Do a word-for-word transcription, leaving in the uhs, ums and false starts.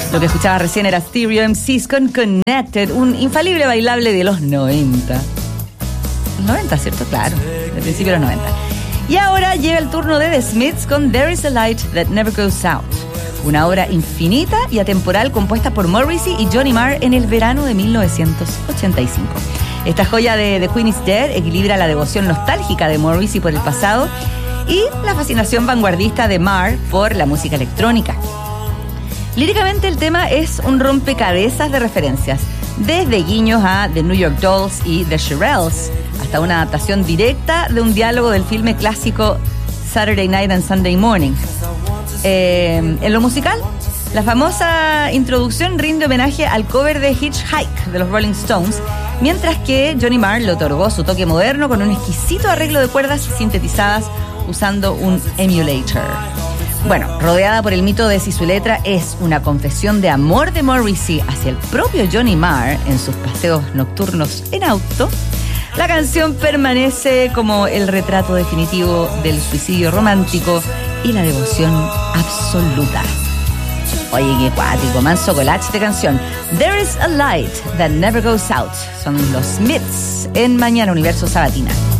Lo que escuchaba recién era Stereo M Cs con Connected, un infalible bailable de los noventa. Los noventa, ¿cierto? Claro, del principio de los noventa. Y ahora llega el turno de The Smiths con There is a Light That Never Goes Out, una obra infinita y atemporal compuesta por Morrissey y Johnny Marr en el verano de mil novecientos ochenta y cinco. Esta joya de The Queen is Dead equilibra la devoción nostálgica de Morrissey por el pasado y la fascinación vanguardista de Marr por la música electrónica. Líricamente el tema es un rompecabezas de referencias, desde guiños a The New York Dolls y The Shirelles, hasta una adaptación directa de un diálogo del filme clásico Saturday Night and Sunday Morning. Eh, en lo musical, la famosa introducción rinde homenaje al cover de Hitchhike de los Rolling Stones, mientras que Johnny Marr le otorgó su toque moderno con un exquisito arreglo de cuerdas sintetizadas usando un emulator. Bueno, rodeada por el mito de si su letra es una confesión de amor de Morrissey hacia el propio Johnny Marr en sus paseos nocturnos en auto, la canción permanece como el retrato definitivo del suicidio romántico y la devoción absoluta. Oye, qué cuático, manso colache de canción. There is a light that never goes out. Son los Smiths en Mañana Universo Sabatina.